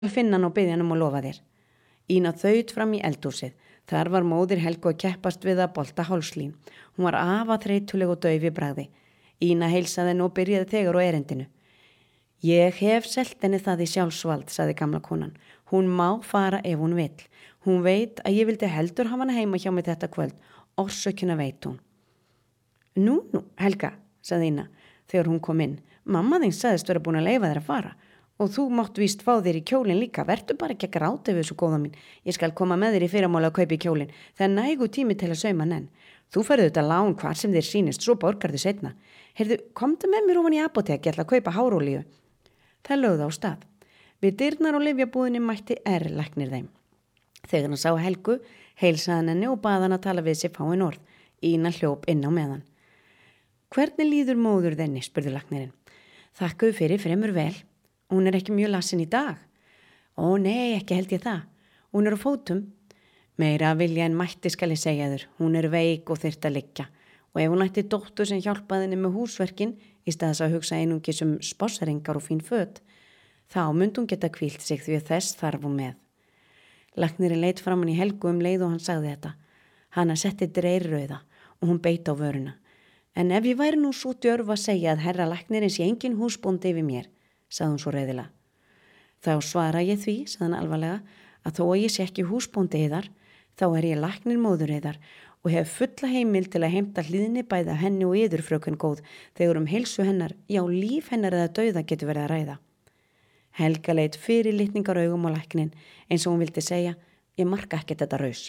finna hann og biðja hann að lofa þér. Ína þaut fram í eldhúsið. Þar var móðir Helgu að keppast við að bolta hálslín. Hún var afar þreytuleg og dauf í bragði. Ína heilsaði henni og byrjaði þegar á erindinu. Ég hef selt henni það í sjálfsvald, sagði gamla konan. Hún má fara ef hún vill. Hún veit að ég vildi heldur hafa hana heima hjá mig þetta kvöld. Orsökina veit hún. Nú, Helga, sagði Ína þegar hún kom inn. Mamma þín sagðist vera búin að leyfa þér að fara. Og þú mátt víst fá þér í kjólinn líka. Vertu bara ekki að gráta yfir þessu góða mín. Ég skal koma með þér í fyrramáli að kaupa í kjólinn. Það er nægu tími til að sauma hann enn. Þú ferðu þetta lán hvar sem þér sýnist, svo borgar þið seinna. Heyrðu, komdu með mér ofan í apótek, ég ætla að kaupa hárolíu. Það lögði á stað. Við dyrnar og lyfjabúðinni mætti læknir þeim. Þegar hann sá Helgu, heilsaði hann henni og bað hann að tala við sig fáin orð. Ína hljóp inn á meðan. Hvernig líður móður þenni, spurði læknirinn. Þakkuðu fyrir fremur vel. Hún er ekki mjög lasin í dag. Ó nei, ekki held ég það. Hún er á fótum. Meira að vilja en mætti skal ég segja þér. Hún er veik og þyrft að liggja. Og ef hún ætti dóttur sem hjálpaði henni með húsverkin, í staðis að hugsa einungis spássaringar og fín föt, þá myndi hún geta hvílt sig því að þess þarf hún með. Læknirinn leit framan í Helgu leið og hann sagði þetta. Hanna setti dreyrrauða og hún beit á vöruna. En ef ég væri nú svo djörf að segja að herra læknirinn sé engin húsbóndi yfir mér, sagði hún svo reiðilega. Þá svara ég því, sagði hann alvarlega, að þó að ég sé ekki húsbóndi yðar, þá er ég læknir móður yðar og hef fulla heimil til að heimta hlýðni bæða henni og yður fröken góð þegar heilsu hennar, já líf hennar eða dauða getur verið að ræða. Helga leit fyrirlitningar augum á læknin eins og hún vildi segja, ég marka ekki þetta raus.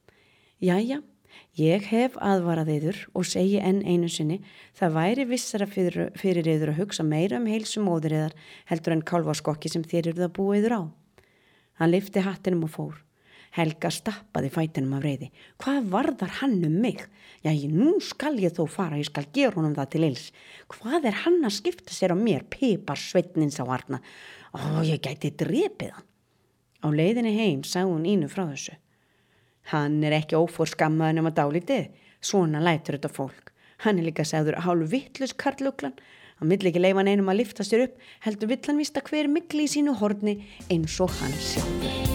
Jæja, ég hef aðvarað yður og segi enn einu sinni, það væri vissara fyrir yður að hugsa meira heilsu móður yðar heldur en kálfaskokki sem þér eruð að búa yður á. Hann lyfti hattinum og fór. Helga stappaði fætinum af reiði. Hvað varðar hann mig? Já, nú skal ég þó fara, ég skal gera honum það til ills. Hvað er hann að skipta sér á mér? Pipar sveitnin sá Arna. Ég gæti drepið hann. Á leiðinni heim sagði hún Ínu frá þessu. Hann er ekki óforskammaður nema dálítið. Svona lætur þetta fólk. Hann er líka sagður hálf vitlaus karluglan. Hann vill ekki leyfa neinum að lyfta sér upp, heldur vill hann vista hver mygli í sínu horni eins og hann sjálfur.